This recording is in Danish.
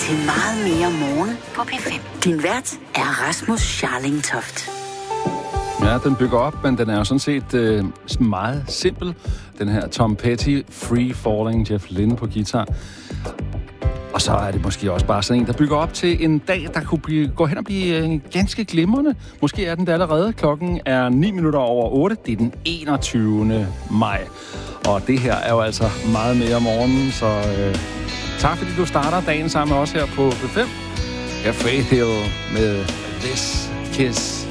til meget mere morgen på P5. Din vært er Rasmus Scharling Toft. Ja, den bygger op, men den er jo sådan set meget simpel. Den her Tom Petty, Free Falling, Jeff Lynne på guitar. Og så er det måske også bare sådan en, der bygger op til en dag, der kunne gå hen og blive ganske glimrende. Måske er den der allerede. Klokken er 9:08. Det er den 21. maj. Og det her er jo altså meget mere om morgenen, så tak fordi du starter dagen sammen med os her på B5. Jeg er Faith Hill med This Kiss.